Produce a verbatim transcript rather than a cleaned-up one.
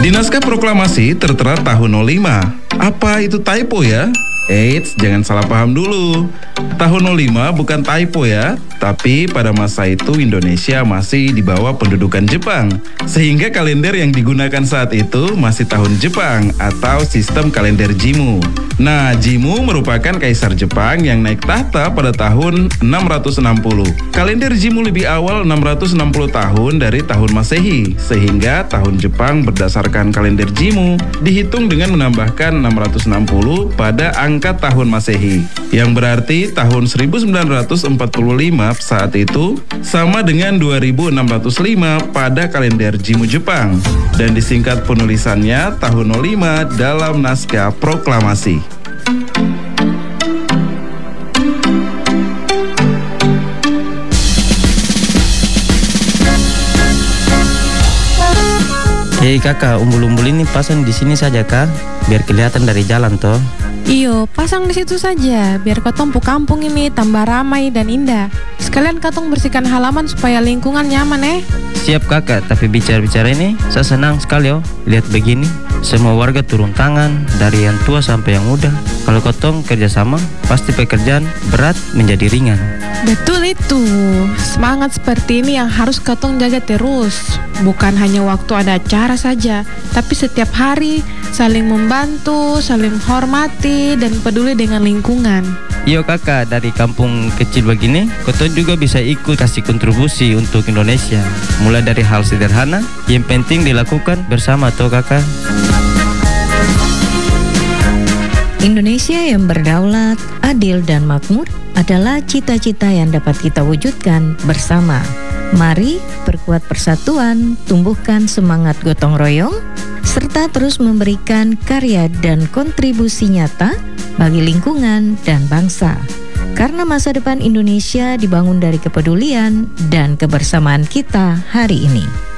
Di naskah proklamasi tertera tahun nol lima. Apa itu typo ya? Eits, jangan salah paham dulu. Tahun nol lima bukan typo ya, tapi pada masa itu Indonesia masih di bawah pendudukan Jepang. Sehingga kalender yang digunakan saat itu masih tahun Jepang atau sistem kalender Jimmu. Nah, Jimmu merupakan kaisar Jepang yang naik tahta pada tahun enam ratus enam puluh. Kalender Jimmu lebih awal enam ratus enam puluh tahun dari tahun Masehi, sehingga tahun Jepang berdasarkan kalender Jimmu dihitung dengan menambahkan enam ratus enam puluh pada angka tahun Masehi, yang berarti tahun seribu sembilan ratus empat puluh lima saat itu sama dengan dua ribu enam ratus lima pada kalender Jimmu Jepang, dan disingkat penulisannya tahun nol lima dalam naskah proklamasi. Hei kakak, umbul-umbul ini pasang di sini saja kak, biar kelihatan dari jalan toh. Iyo, pasang di situ saja, biar kotompu kampung ini tambah ramai dan indah. Sekalian katong bersihkan halaman supaya lingkungan nyaman eh. Siap kakak, tapi bicara-bicara ini saya senang sekali oh. Lihat begini, semua warga turun tangan, dari yang tua sampai yang muda. Kalau kotong kerjasama, pasti pekerjaan berat menjadi ringan. Betul itu, semangat seperti ini yang harus katong jaga terus. Bukan hanya waktu ada acara saja, tapi setiap hari saling membantu, saling menghormati, dan peduli dengan lingkungan. Iyo kakak, dari kampung kecil begini, kotong juga bisa ikut kasih kontribusi untuk Indonesia. Mulai dari hal sederhana, yang penting dilakukan bersama toh kakak. Indonesia yang berdaulat, adil dan makmur adalah cita-cita yang dapat kita wujudkan bersama. Mari perkuat persatuan, tumbuhkan semangat gotong royong, serta terus memberikan karya dan kontribusi nyata bagi lingkungan dan bangsa. Karena masa depan Indonesia dibangun dari kepedulian dan kebersamaan kita hari ini.